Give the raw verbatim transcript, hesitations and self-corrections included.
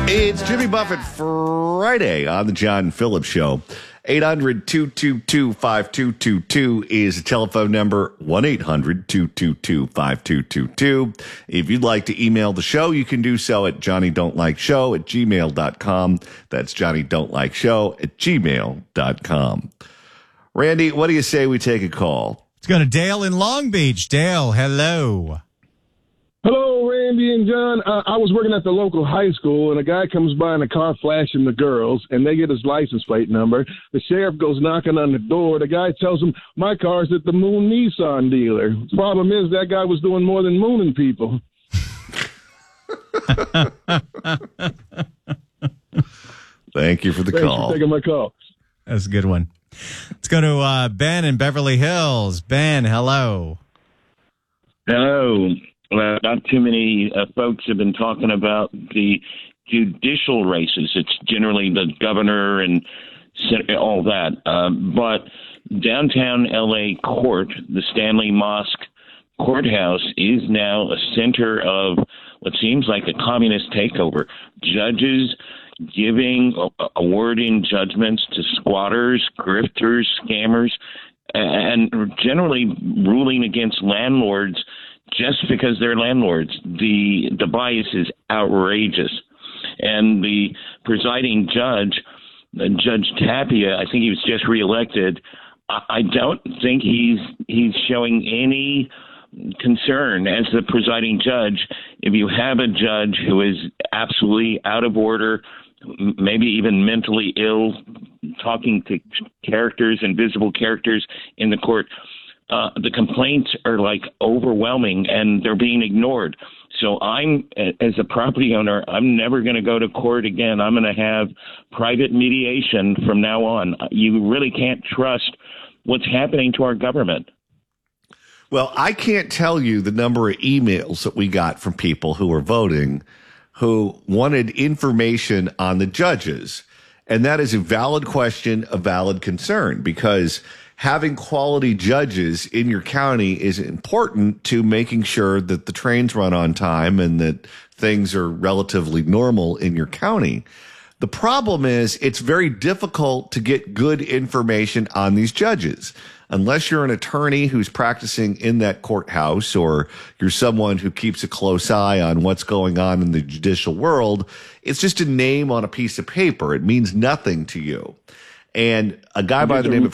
It's Jimmy Buffett Friday on the John Phillips Show. eight hundred, two two two, five two two two is the telephone number, one eight hundred, two two two, five two two two. If you'd like to email the show, you can do so at johnny don't like show at gmail dot com. That's johnny don't like show at gmail dot com. Randy, what do you say we take a call? Let's go to Dale in Long Beach. Dale, hello. Hello, Randy and John. Uh, I was working at the local high school, and a guy comes by in a car flashing the girls, and they get his license plate number. The sheriff goes knocking on the door. The guy tells him, my car's at the Moon Nissan dealer. The problem is that guy was doing more than mooning people. Thank you for the Thanks call. for taking my call. That's a good one. Let's go to uh, Ben in Beverly Hills. Ben, hello. Hello. Uh, not too many uh, folks have been talking about the judicial races. It's generally the governor and all that. Uh, but downtown L A court, the Stanley Mosque courthouse, is now a center of what seems like a communist takeover. Judges giving, uh, awarding judgments to squatters, grifters, scammers, and generally ruling against landlords just because they're landlords. The the bias is outrageous. And the presiding judge, Judge Tapia, I think he was just reelected. I don't think he's he's showing any concern as the presiding judge. If you have a judge who is absolutely out of order, maybe even mentally ill, talking to characters, invisible characters in the court, Uh, the complaints are like overwhelming and they're being ignored. So I'm, as a property owner, I'm never going to go to court again. I'm going to have private mediation from now on. You really can't trust what's happening to our government. Well, I can't tell you the number of emails that we got from people who were voting who wanted information on the judges. And that is a valid question, a valid concern, because having quality judges in your county is important to making sure that the trains run on time and that things are relatively normal in your county. The problem is it's very difficult to get good information on these judges. Unless you're an attorney who's practicing in that courthouse or you're someone who keeps a close eye on what's going on in the judicial world, it's just a name on a piece of paper. It means nothing to you. And a guy by the name of